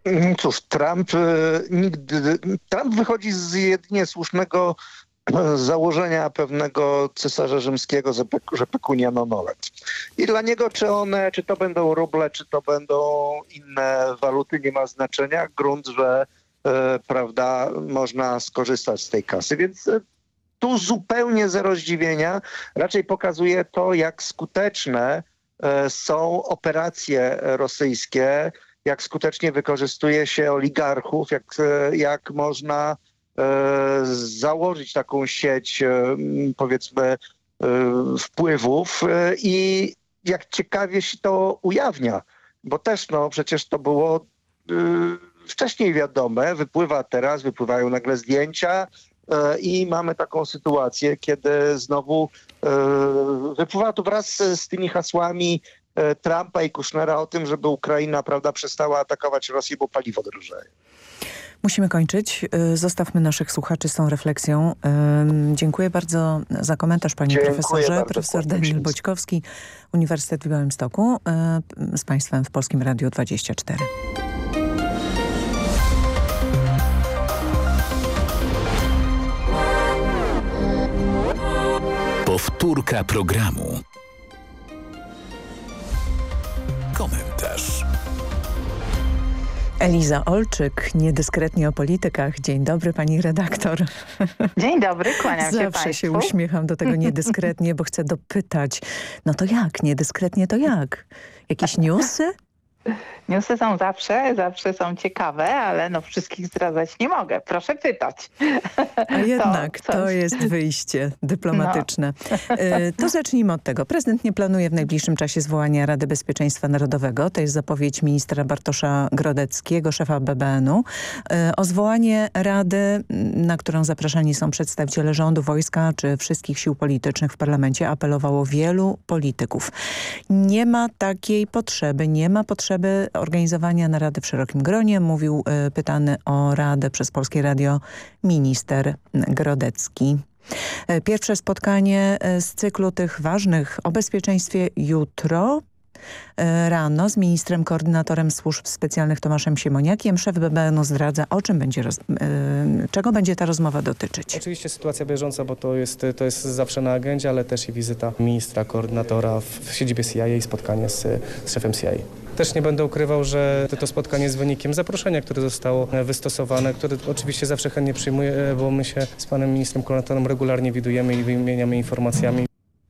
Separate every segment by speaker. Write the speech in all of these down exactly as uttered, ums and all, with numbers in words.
Speaker 1: Cóż, Trump y, nigdy... Trump wychodzi z jedynie słusznego założenia pewnego cesarza rzymskiego, że, pek, że pecunia non olet. I dla niego, czy one, czy to będą ruble, czy to będą inne waluty, nie ma znaczenia. Grunt, że e, prawda, można skorzystać z tej kasy. Więc e, tu zupełnie zero zdziwienia. Raczej pokazuje to, jak skuteczne e, są operacje rosyjskie, jak skutecznie wykorzystuje się oligarchów, jak, e, jak można założyć taką sieć, powiedzmy, wpływów i jak ciekawie się to ujawnia, bo też no przecież to było wcześniej wiadome, wypływa teraz, wypływają nagle zdjęcia i mamy taką sytuację, kiedy znowu wypływa to wraz z tymi hasłami Trumpa i Kushnera o tym, żeby Ukraina, prawda, przestała atakować Rosję, bo paliwo drożeje.
Speaker 2: Musimy kończyć. Zostawmy naszych słuchaczy z tą refleksją. Dziękuję bardzo za komentarz, panie
Speaker 1: Dziękuję
Speaker 2: profesorze.
Speaker 1: bardzo,
Speaker 2: Profesor
Speaker 1: kłaniam
Speaker 2: Daniel
Speaker 1: się.
Speaker 2: Boćkowski, Uniwersytet w Białymstoku, z państwem w Polskim Radiu dwadzieścia cztery.
Speaker 3: Powtórka programu. Komentarz.
Speaker 2: Eliza Olczyk, niedyskretnie o politykach. Dzień dobry, pani redaktor.
Speaker 4: Dzień dobry, kłaniam się
Speaker 2: Zawsze
Speaker 4: państwu.
Speaker 2: się uśmiecham do tego niedyskretnie, bo chcę dopytać. No to jak? Niedyskretnie to jak? Jakieś newsy?
Speaker 4: Newsy są zawsze, zawsze są ciekawe, ale no wszystkich zdradzać nie mogę. Proszę pytać.
Speaker 2: A jednak to,
Speaker 4: to coś...
Speaker 2: jest wyjście dyplomatyczne. No. To zacznijmy od tego. Prezydent nie planuje w najbliższym czasie zwołania Rady Bezpieczeństwa Narodowego. To jest zapowiedź ministra Bartosza Grodeckiego, szefa B B N u. O zwołanie Rady, na którą zapraszani są przedstawiciele rządu, wojska czy wszystkich sił politycznych w parlamencie, apelowało wielu polityków. Nie ma takiej potrzeby, nie ma potrzeby organizowania narady w szerokim gronie, mówił y, pytany o radę przez Polskie Radio minister Grodecki. Y, pierwsze spotkanie y, z cyklu tych ważnych o bezpieczeństwie jutro y, rano z ministrem koordynatorem służb specjalnych Tomaszem Siemoniakiem. Szef B B N u zdradza, o czym będzie, roz, y, czego będzie ta rozmowa dotyczyć.
Speaker 5: Oczywiście sytuacja bieżąca, bo to jest, to jest zawsze na agendzie, ale też i wizyta ministra koordynatora w, w siedzibie C I A i spotkanie z, z szefem C I A. Też nie będę ukrywał, że to spotkanie jest wynikiem zaproszenia, które zostało wystosowane, które oczywiście zawsze chętnie przyjmuję, bo my się z panem ministrem koordynatorem regularnie widujemy i wymieniamy informacjami.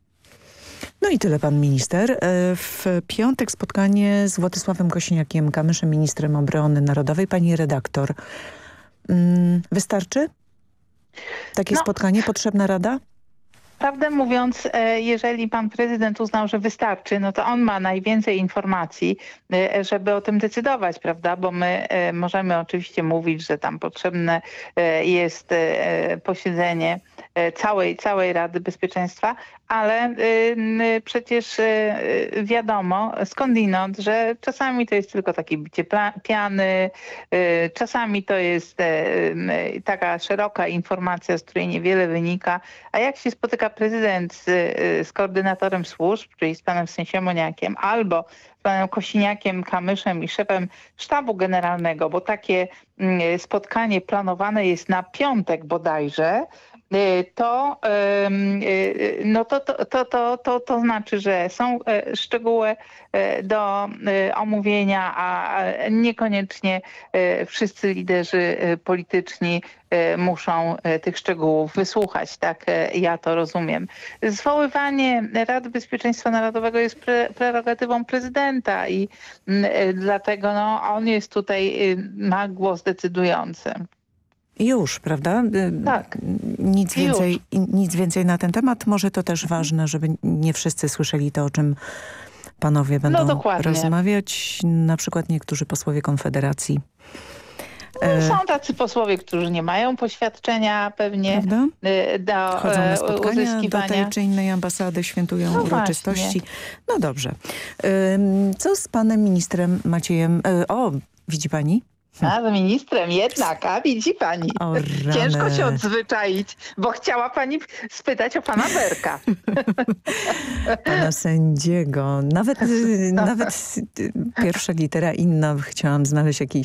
Speaker 2: No i tyle pan minister. W piątek spotkanie z Władysławem Kosiniakiem-Kamyszem, ministrem obrony narodowej. Pani redaktor, wystarczy takie
Speaker 4: no.
Speaker 2: spotkanie? Potrzebna rada?
Speaker 4: Prawdę mówiąc, jeżeli pan prezydent uznał, że wystarczy, no to on ma najwięcej informacji, żeby o tym decydować, prawda? Bo my możemy oczywiście mówić, że tam potrzebne jest posiedzenie całej, całej Rady Bezpieczeństwa, ale przecież wiadomo skądinąd, że czasami to jest tylko takie bicie piany, czasami to jest taka szeroka informacja, z której niewiele wynika, a jak się spotyka prezydent z, z koordynatorem służb, czyli z panem Siemoniakiem, albo z panem Kosiniakiem, Kamyszem i szefem sztabu generalnego, bo takie spotkanie planowane jest na piątek bodajże, to, no to, to, to, to, to, to znaczy, że są szczegóły do omówienia, a niekoniecznie wszyscy liderzy polityczni muszą tych szczegółów wysłuchać. Tak ja to rozumiem. Zwoływanie Rady Bezpieczeństwa Narodowego jest pre prerogatywą prezydenta i dlatego no, on jest tutaj, ma głos decydujący.
Speaker 2: Już, prawda?
Speaker 4: Tak.
Speaker 2: Nic więcej,
Speaker 4: Już.
Speaker 2: nic więcej na ten temat. Może to też ważne, żeby nie wszyscy słyszeli to, o czym panowie będą
Speaker 4: no,
Speaker 2: rozmawiać. Na przykład niektórzy posłowie Konfederacji.
Speaker 4: No, są tacy posłowie, którzy nie mają poświadczenia pewnie
Speaker 2: Prawda?
Speaker 4: do
Speaker 2: Chodzą na spotkania
Speaker 4: uzyskiwania.
Speaker 2: do tej czy innej ambasady, świętują
Speaker 4: no
Speaker 2: uroczystości.
Speaker 4: Właśnie.
Speaker 2: No dobrze. Co z panem ministrem Maciejem? O, widzi pani?
Speaker 4: A z ministrem jednak, a widzi pani.
Speaker 2: O,
Speaker 4: ciężko się odzwyczaić, bo chciała pani spytać o pana Berka.
Speaker 2: Pana sędziego. Nawet, nawet pierwsza litera inna. Chciałam znaleźć jakiś